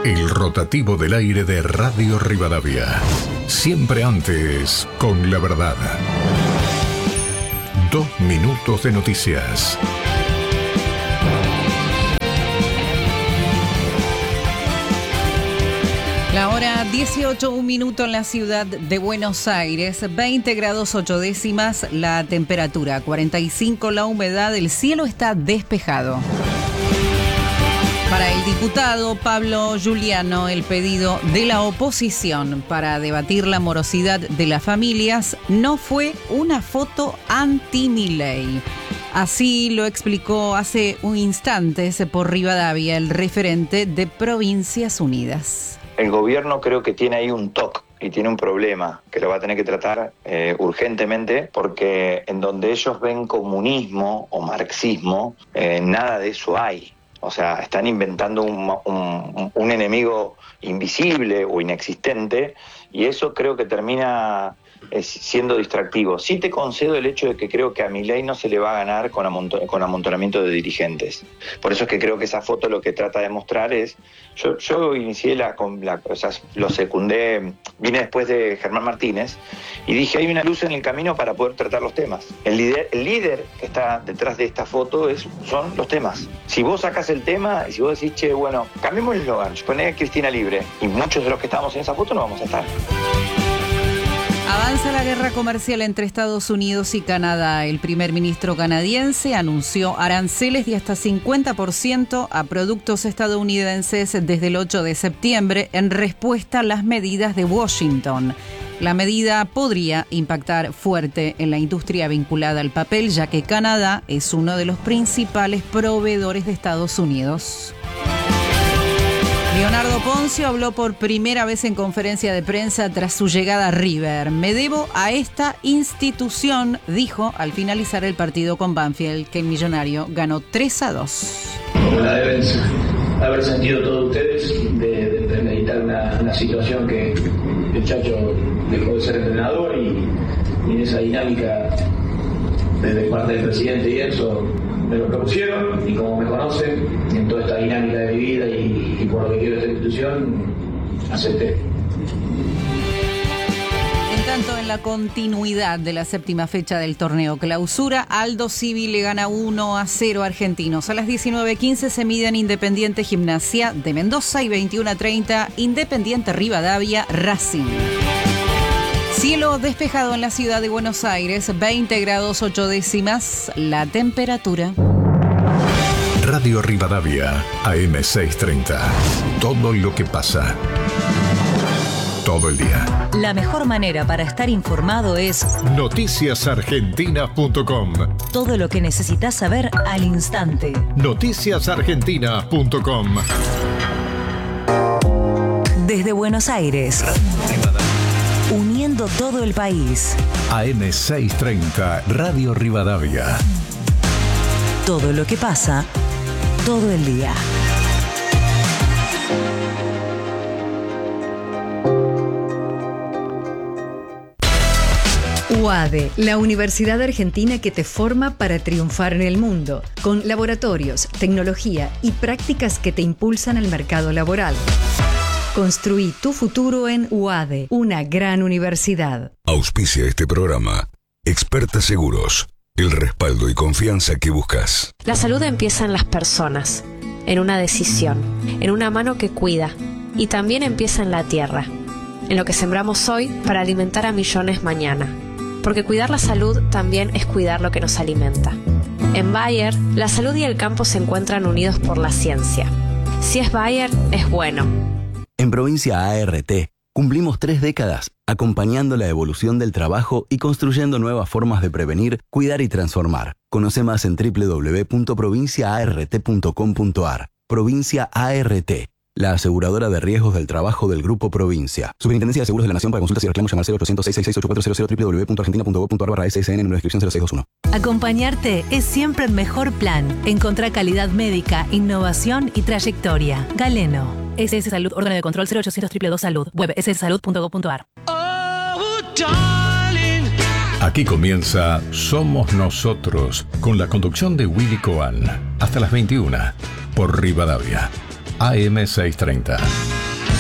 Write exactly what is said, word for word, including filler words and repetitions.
El rotativo del aire de Radio Rivadavia. Siempre antes, con la verdad. Dos minutos de noticias. La hora dieciocho, un minuto en la ciudad de Buenos Aires, veinte grados ocho décimas la temperatura, cuarenta y cinco la humedad, el cielo está despejado. Para el diputado Pablo Giuliano, el pedido de la oposición para debatir la morosidad de las familias no fue una foto anti-Milei. Así lo explicó hace un instante por Rivadavia el referente de Provincias Unidas. El gobierno creo que tiene ahí un toque y tiene un problema que lo va a tener que tratar eh, urgentemente, porque en donde ellos ven comunismo o marxismo, eh, nada de eso hay. O sea, están inventando un, un, un enemigo invisible o inexistente, y eso creo que termina eh, siendo distractivo. Sí te concedo el hecho de que creo que a Milei no se le va a ganar con, amonto- con amontonamiento de dirigentes. Por eso es que creo que esa foto lo que trata de mostrar es... Yo, yo inicié la, con la... O sea, lo secundé, vine después de Germán Martínez, y dije, hay una luz en el camino para poder tratar los temas. El líder, el líder que está detrás de esta foto es, son los temas. Si vos sacás el tema y si vos decís, che, bueno, cambiemos el eslogan, poné Cristina libre, y muchos de los que estamos en esa foto no vamos a estar. Avanza la guerra comercial entre Estados Unidos y Canadá. El primer ministro canadiense anunció aranceles de hasta cincuenta por ciento a productos estadounidenses desde el ocho de septiembre en respuesta a las medidas de Washington. La medida podría impactar fuerte en la industria vinculada al papel, ya que Canadá es uno de los principales proveedores de Estados Unidos. Leonardo Ponzio habló por primera vez en conferencia de prensa tras su llegada a River. Me debo a esta institución, dijo al finalizar el partido con Banfield, que el millonario ganó tres a dos. Como la deben haber sentido todos ustedes de, de, de meditar una, una situación que el Chacho dejó de ser entrenador y, y en esa dinámica desde parte del presidente y eso me lo propusieron, y como me conocen en toda esta dinámica de mi vida y, y por lo que quiero esta institución, acepté. En tanto, en la continuidad de la séptima fecha del torneo Clausura, Aldo Civi le gana uno a cero a Argentinos. A las diecinueve quince se miden Independiente Gimnasia de Mendoza y veintiuno a treinta Independiente Rivadavia Racing. Cielo despejado en la ciudad de Buenos Aires, veinte grados ocho décimas la temperatura. Radio Rivadavia, A M seiscientos treinta. Todo lo que pasa. Todo el día. La mejor manera para estar informado es noticias argentinas punto com. Todo lo que necesitas saber al instante. noticias argentinas punto com. Desde Buenos Aires. Uniendo todo el país. A M seiscientos treinta, Radio Rivadavia. Todo lo que pasa, todo el día. U A D E, la universidad argentina que te forma para triunfar en el mundo, con laboratorios, tecnología y prácticas que te impulsan al mercado laboral. Construí tu futuro en U A D E, una gran universidad. Auspicia este programa. Experta Seguros. El respaldo y confianza que buscas. La salud empieza en las personas, en una decisión, en una mano que cuida, y también empieza en la tierra, en lo que sembramos hoy para alimentar a millones mañana. Porque cuidar la salud también es cuidar lo que nos alimenta. En Bayer, la salud y el campo se encuentran unidos por la ciencia. Si es Bayer, es bueno. En Provincia A R T, cumplimos tres décadas acompañando la evolución del trabajo y construyendo nuevas formas de prevenir, cuidar y transformar. Conoce más en doble u doble u doble u punto provincia a r t punto com punto a r. Provincia A R T, la aseguradora de riesgos del trabajo del Grupo Provincia. Superintendencia de Seguros de la Nación. Para consultas y reclamos llamar cero ochocientos, seis seis seis, ocho cuatro cero cero, doble u doble u doble u punto argentina punto gov punto a r barra S S N, número de inscripción cero seis dos uno. Acompañarte es siempre el mejor plan. Encontrá calidad médica, innovación y trayectoria. Galeno. S S Salud, órgano de control cero ochocientos, dos dos dos Salud. Web s s salud punto gov punto a r. Aquí comienza Somos Nosotros, con la conducción de Willy Coan. Hasta las veintiuna, por Rivadavia, A M seiscientos treinta.